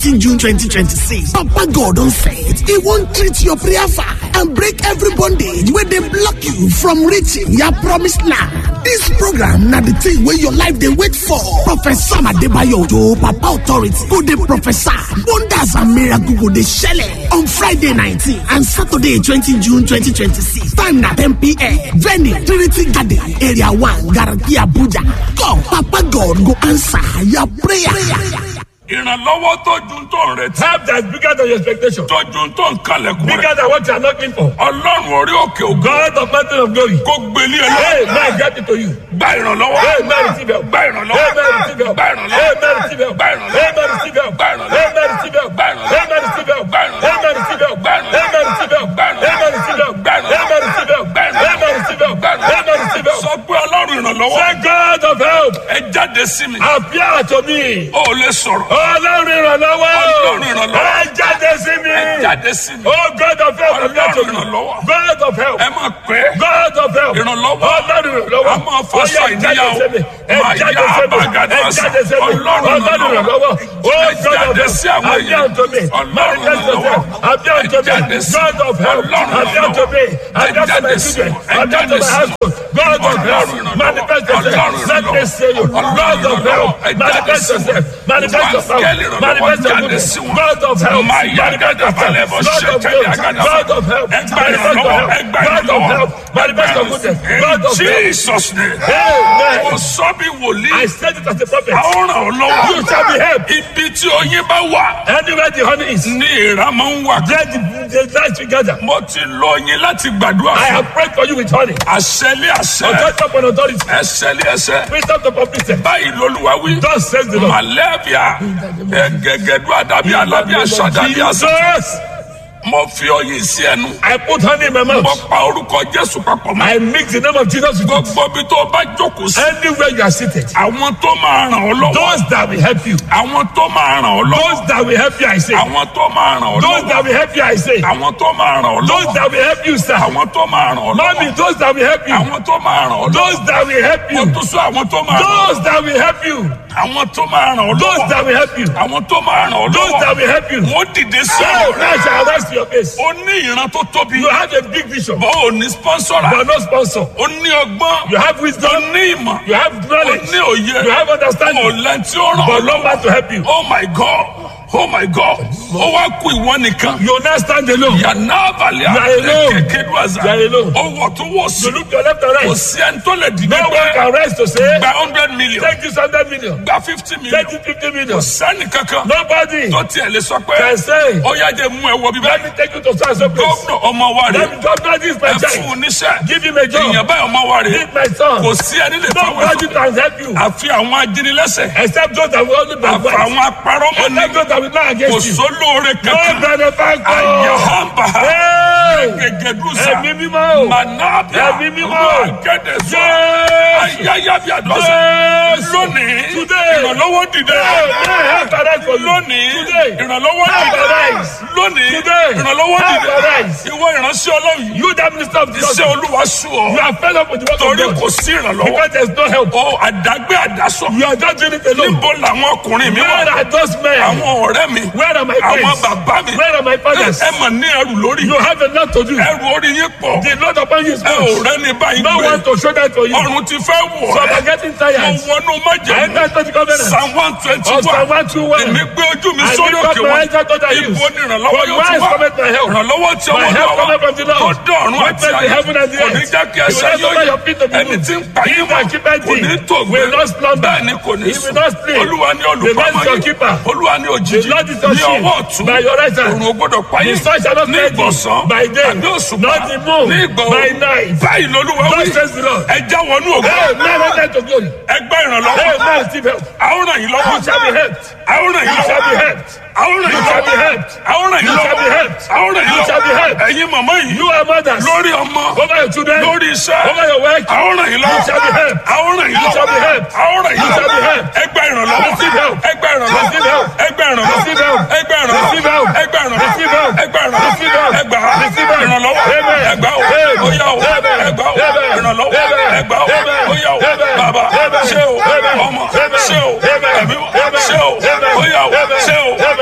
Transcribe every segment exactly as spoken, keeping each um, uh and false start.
eighteenth June twenty twenty-six. Papa God don set. He won't treat your prayer fire and break every bondage where they block you from reaching your promised land. This program na the thing where your life they wait for. Professor Adebayo Ojo, Papa Authority, go dey prophesy. Wonders and miracles go dey shele on Friday nineteen and Saturday twentieth June twenty twenty-six. Time na ten p.m. Venue Trinity Garden, Area one, Garaki, Abuja. Come, Papa God go answer your prayer. Ìrànlọ́wọ́ tó ju tó ń retí. Help that is bigger than your expectation. Tó ju tó ń kalẹ̀kùn rẹ̀. Bigger than what you are looking for. Ọlọ́run orí òkè ògo. God of mountain of glory. Kó gbélé ẹ lọ. Hey, man, get it to you. Gba ìrànlọ́wọ́. Hey, man, receive help. Gba ìrànlọ́wọ́. Hey, man, receive help. Gba ìrànlọ́wọ́. Hey, man, receive help. Gba ìrànlọ́wọ́. Hey, man, receive help. Gba ìrànlọ́wọ́. Hey, man, receive help. Gba ìrànlọ́wọ́. Hey, man, receive help. Gba ìrànlọ́wọ́. Hey, man, receive help. Gba ìrànlọ́wọ́. Hey, man, receive help. Gba ìrànlọ́wọ́. Hey, man, receive help. Gba ìrànlọ́wọ́. Hey, man, receive help. Gba ìrànlọ́wọ́. Hey, man, receive help. Gba ìrànlọ́wọ́. Hey, man, receive help. Sọ pé Ọlọ́run ìrànlọ́wọ́. Say, God of help, Ẹ jáde sí mi. appear to me. O ò lè sọ̀rọ̀. Ọlọ́run ìrànlọ́wọ́. Ọlọ́run ìrànlọ́wọ́. Ẹ jáde sí mi. Ẹ jáde sí mi. Oh, God of help, appear to Ọlọ́run me. ìrànlọ́wọ́. God of help. Ẹ máa pẹ́. God of help. Ìrànlọ́wọ́. Ọlọ́run ìrànlọ́wọ́. A máa fọṣọ Ó yá, ìníyàwó. jáde sí mi. Ẹ Máa jáde yá sí mi. àbágadá Ẹ sí. jáde sí mi. Ọlọ́run Ọlọ́run ìrànlọ́wọ́. Oh, Ẹ God of jáde help. sí àwọn Appear èèyàn. to me. Ọlọ́run Manifest yourself. ìrànlọ́wọ́. Appear Ẹ to jáde me. sí. God of help. Ọlọ́run Appear to me. ìrànlọ́wọ́. Appear to my jáde sí. children. Ẹ Appear jáde to my sí. household. God of help. Ọlọ́run ìrànlọ́wọ́. Manifest yourself. Ọlọ́run Let me see you. ìrànlọ́wọ́. God of help. Ẹ jáde Manifest sí. yourself. Manifest your power. Wáńgẹ́lì ìrànlọ́wọ́ Manifest your jáde goodness. sí wọn. God of help. Máa yá Manifest gàdá balẹ̀ bọ̀ yourself. God of ṣẹ́kẹ̀lì help. àgàdà. God of help. Ẹ gba Manifest your ìrànlọ́wọ́. help. Ẹ gba God of help. ìrànlọ́wọ́. Manifest your goodness. God of In help. Jesus' name. Amen. Mo sọ bí wòlíì. I said it as a prophet. A ó ràn ọ́ lọ́wọ́. You shall be helped. Ibi tí oyin bá wà. Anywhere the honey is, Ní ìrà máa ń wà. let the, the light together. Mo ti lo oyin láti gbàdúrà I fún. have prayed for you with honey. Àṣẹlé àṣẹ. Authority upon authority. Ẹsẹ̀lé ẹsẹ̀. Wisdom to publicity. Báyìí lolúwa wí. Thus says the Lord. Màlẹ́bíà. Ẹ̀gẹ̀gẹ̀dú àdàbí àlàbí àṣàdàbí àṣà. Jesus, Mo fi oyin sí ẹnu. I put honey in my Mo mouth. pa orúkọ Jésù papọ̀ mọ́. I mix the name of Jesus with it. Gbogbo bí tó bá jókòó sí. Anywhere you are seated, Àwọn tó máa ràn ọ́ lọ́wọ́. those that will help you, Àwọn tó máa ràn ọ́ lọ́wọ́. those that will help you, I say, Àwọn tó máa ràn ọ́ those lọ́wọ́. that will help you, I say, Àwọn tó máa ràn ọ́ those lọ́wọ́. that will help you, sir. Àwọn tó máa ràn ọ́ lọ́wọ́. Mommy, those that will help you, Àwọn tó máa ràn ọ́ lọ́wọ́. those that will help Mo you, tún sọ àwọn tó máa ràn ọ́ lọ́wọ́. those that will help you, Àwọn tó máa ràn ọ́ those lọ́wọ́. that will help you, Àwọn tó máa ràn ọ́ those that lọ́wọ́. will help you. Wọ́n dìde sí Oh, ọ̀rọ̀ rẹ̀. now shall rest your face. Ó ní ìran tó tóbi. You have a big vision, Bó o ní sponsora. but no sponsor. Ó ní ọgbọ́n. You have Ó wisdom, ní ìmọ̀. you have Ó knowledge, ní òye. you have Ó understanding, lẹ́ni tí ó ràn but ọ́ no lọ́wọ́. man to help you. Oh my God. Oh my God. Ó wá kú ìwọ nìkan. You now stand alone. Yàrá àbàlẹ̀ You are alone. kékeré wàzà. You are alone. Ó wọ̀ tó wọ̀ sí. You look to your left and Kò right. sí ẹni tó lè dìde No one pé can rest to say, gba hundred million. take this hundred million, Gba fifty million. take this fifty million. Kò sẹ́ni kankan Nobody tó tiẹ̀ lè sọ pé can say, ó yá jẹ́ mú ẹ wọ bíbá. let me take you to such a place. Gómìnà ọmọ wa rè Let me talk about this, my é fún child. un níṣẹ́. Give him a job. Èèyàn báyìí ọmọ wa rè é. Give my son. Kò sí ẹni lè fọwọ́ Nobody sọ. can help you Àfi àwọn ajínigbẹ́sẹ̀. except those that will only Àfi backbite. àwọn apárọ́mọ ní. Except those that will lie Kò against you. sólóore No kankan. benefactor. Àyàhánbà. Hey! Gègédúsà. Ẹ̀mí mímọ́. Mànàbíà. Ẹ̀mí mímọ́. Gẹ́dẹ̀sọ. Yes. Ayáyábíàdọ́sà. Yes. Lónìí. Today. Ìrànlọ́wọ́ dìde. Hey, may I help arise for you. Lónìí. Today. Ìrànlọ́wọ́ Help dìde. arise. Lónìí. Today. Ìrànlọ́wọ́ Help dìde. arise. Ìwọ ìránṣẹ́ Ọlọ́run yìí. You that minister of justice, Iṣẹ́ Olúwa sú ọ. you are fed up with the work of Torí God kò sí ìrànlọ́wọ́. because there is no help. Ó àdágbé àdásọ. You are just doing it alone. Níbo làwọn ọkùnrin mi Where wà? are those men? Àwọn ọ̀rẹ́ mi. Where are my Àwọn friends? bàbá mi. Where are my fathers? Ẹ mà ní ẹrù lórí. You have a lot to do. Ẹrù orí yín pọ̀. The Lord upon you is Ẹ ò much. rẹ́ni báyìí No gbé. one to show that for you. Ọrùn ti fẹ́ wọ̀ So ẹ́. I'm getting Mo tired. wọnú I májèlé. enter into the covenant. Psalm one twenty Of Psalm one. one two one. Èmi gbé ojú mi I sórí lift up òkè my wọn. eyes unto the hills. Ibo ni ìrànlọ́wọ́ From yóò whence ti wá? cometh my help? Ìrànlọ́wọ́ tí My ọwọ́ help lọ́wọ́. cometh from the Tó Lord. dé ọ̀run Which àti made the heaven and the Kò ní earth. jẹ́ kí He will ẹsẹ̀ not yóò suffer yẹ. your feet to be Ẹni moved. tí ń pa He yín that mọ́. keepeth Kò thee ní tòògbé. will not slumber. Bẹ́ẹ̀ ni kò ní He sùn. will not sleep. Olúwa ni The olùpamọ́ Lord is your yín. keeper. Olúwa ni òjìji. The Lord is your Ní shield. ọwọ́ ọ̀tún. By your right hand. Òrùn ò gbọdọ̀ pa The yín. sun shall not Ní fail thee ìgbọ̀nsán. by day, Àbí òṣùpá. not the moon Ní ìgbọ̀ by òru. night. Báyìí lolúwa wí. Thus says the Lord. Ẹ já wọnú ògo. Hey, man, enter to glory. Ẹ gbá ìrànlọ́wọ́. Hey, man, receive help. A ó ràn yín lọ́wọ́. You shall be helped. A ó ràn yín You shall be lọ́wọ́. helped. A ó ràn You yín shall be lọ́wọ́. helped. A ó ràn yín You shall be lọ́wọ́. helped. A ó ràn yín You shall be lọ́wọ́. helped. Ẹ̀yin màmá yìí. You are mothers. Lórí ọmọ. Over your children. Lórí iṣẹ́. Over your work. A ó ràn yín lọ́wọ́. You shall be helped. A ó ràn yín You lọ́wọ́. shall be helped. A ó ràn yín You shall be lọ́wọ́. helped. Ẹ gbá ìrànlọ́wọ́. Receive help. Ẹ gbá ìrànlọ́wọ́. Receive help. Ẹ gbá ìrànlọ́wọ́. Receive help. Ẹ gbá ìrànlọ́wọ́. Receive help. Ẹ gbá ìrànlọ́wọ́. Receive help. Ẹ gbá ìrànlọ́wọ́. Receive help. Ẹ gbá Receive help. ìrànlọ́wọ́. Amen. Ẹ gbá o. Amen. Ó yá o. Amen. Ẹ gbá o. Amen. Ìrànlọ́wọ́. Amen. Ẹ gbá o. Amen. Ó yá o. Amen. Bàbá. Amen. Ṣé o. Amen. Ọmọ. Amen. Ṣé o. Amen. Ẹ̀mí. Amen. Ṣé o. Amen. Ó yá o. Amen. Ṣé o. Amen. Bàbá.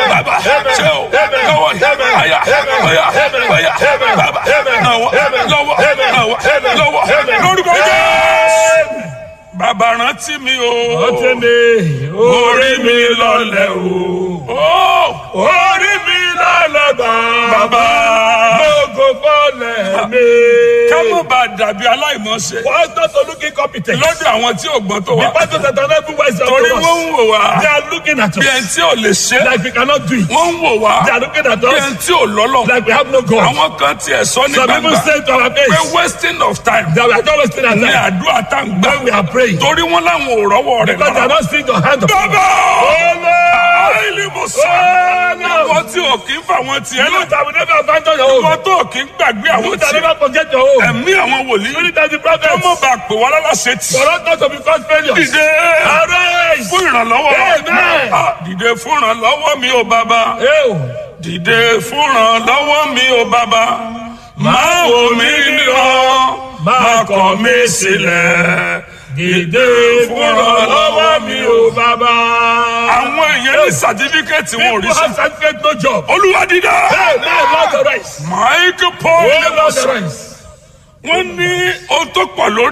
ṣé o lọ́wọ́ àyà ọ̀yà ọ̀yà bàbá lọ́wọ́ lọ́wọ́ lọ́wọ́ lọ́wọ́ lórúkọ Jésù. Bàbá rántí mi o. Rántí mi. Orí mi lọlẹ̀ o. Orí mi lọlẹ̀ bàbá. Gbogbo fọ́lẹ̀ mi. Ká má bá dàbí aláìmọ̀ọ́ṣe. Wọ́n tó tó looking competent. Lọ́dọ̀ àwọn tí ò gbọ́n tó wà. The pastor that are not wise to us. Torí wọ́n ń wò wá. They are looking at us. Bí ẹni tí ò lè ṣe. Like we cannot do it. Wọ́n ń wò wá. They are looking at Bí us. ẹni tí ò lọ́lọ́. Like we have no God. Àwọn kan tiẹ̀ sọ ní Some people gbangba. say to our face. Pé wasting of time. That we are not wasting our Ní time. àdúrà tá ń gbà. When we are praying. Torí wọ́n láwọn ò rọ́wọ́ rẹ̀ Because they are not seeing your hand of God. Bàbá! Holy Ìwọ tí ò kí ń fà wọn tiẹ̀ You náà. that will never abandon your Ìwọ home. tó kí ń gbàgbé àwọn You that tiẹ̀. never forget your home. Ẹ̀mí àwọn wòlíì. Spirit of the prophet. Ká mọ̀ bá pè wá lálàsẹ̀ tì. For us not to become failures. Dìde. Arise. Fún ìrànlọ́wọ́. Amen. Ah, Dìde fún ìrànlọ́wọ́ mi ò bàbá. Ew. Dìde fún ìrànlọ́wọ́ mi ò bàbá. Máa wò mí níran. Máa kọ̀ mí sílẹ̀. Dìde fún ìrànlọ́wọ́ mi ò bàbá. Àwọn èèyàn ní sàtífíkẹ́tì wọn ò rí People sí. have certificate no job. Olúwa dìde. Hey, man, Lord arise. Mike Paul Oh, Lord arise. wọ́n ní ohun tó pọ̀ lórí